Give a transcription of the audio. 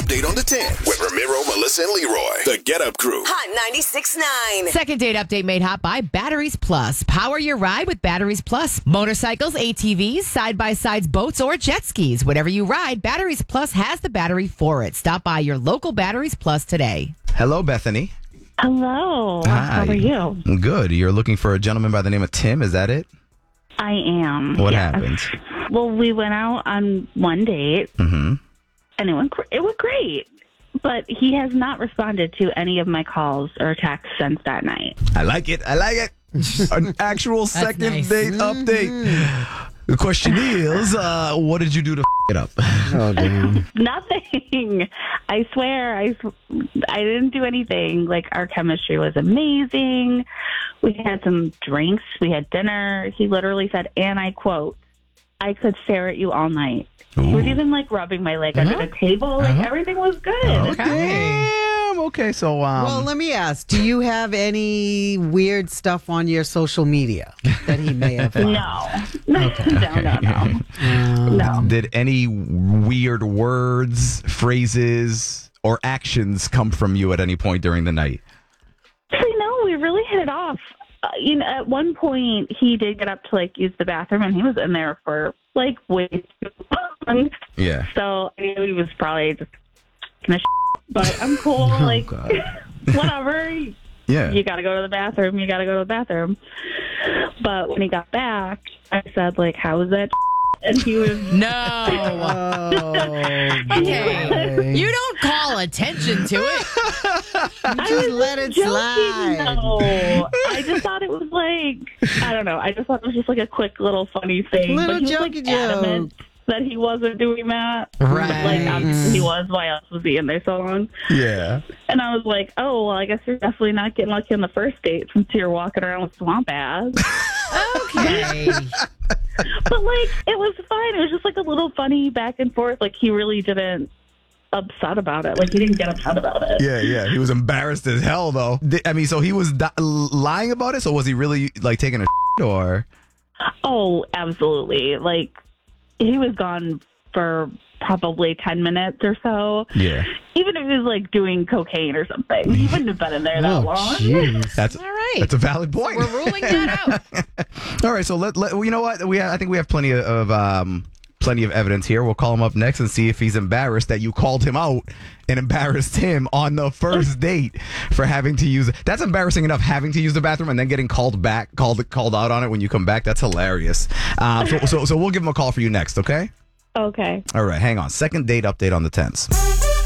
update on the 10th with Ramiro, Melissa, and Leroy. The Get Up Crew. Hot 96.9. Second date update made hot by Batteries Plus. Power your ride with Batteries Plus. Motorcycles, ATVs, side-by-sides, boats, or jet skis. Whatever you ride, Batteries Plus has the battery for it. Stop by your local Batteries Plus today. Hello, Bethany. Hello. Hi. How are you? Good. You're looking for a gentleman by the name of Tim. Is that it? I am. What yes. happened? Well, we went out on one date, and it went great. But he has not responded to any of my calls or texts since that night. I like it. An actual second nice. date update. The question is, what did you do to it up? Oh, damn. Nothing. I swear, I didn't do anything. Like, our chemistry was amazing. We had some drinks. We had dinner. He literally said, and I quote, I could stare at you all night. He was even, like, rubbing my leg under the table. Like, everything was good. Oh, damn. Okay, so, Well, let me ask, do you have any weird stuff on your social media that he may have found? No. No. did any weird words, phrases, or actions come from you at any point during the night? Actually, no, we really hit it off. At one point, he did get up to, like, use the bathroom, and he was in there for, like, way too long. Yeah. So I knew he was probably just gonna but I'm cool. God. Whatever. Yeah. You gotta go to the bathroom. But when he got back, I said, like, how was that? And he was... No. Okay. You don't call attention to it. Just let it slide. No, I just thought it was like, I don't know. I just thought it was just like a quick little funny thing. Little but he was jokey like adamant that he wasn't doing that. Right. Like, obviously he was. Why else was he in there so long? Yeah. And I was like, oh, well, I guess you're definitely not getting lucky on the first date since you're walking around with swamp ass. Okay. But, like, it was fine. It was just like a little funny back and forth. Like, he really didn't upset about it. Like, he didn't get upset about it. Yeah. He was embarrassed as hell, though. So he was lying about it? So was he really, like, taking a shit, or? Oh, absolutely. Like, he was gone for probably 10 minutes or so. Yeah. Even if he was, like, doing cocaine or something. He wouldn't have been in there that long. Jeez. That's All right. That's a valid point. We're ruling that out. All right, so you know what? I think we have plenty of evidence here. We'll call him up next and see if he's embarrassed that you called him out and embarrassed him on the first date for having to use. That's embarrassing enough, having to use the bathroom and then getting called out on it when you come back. That's hilarious. So we'll give him a call for you next, okay? Okay. All right, hang on. Second date update on the 10s.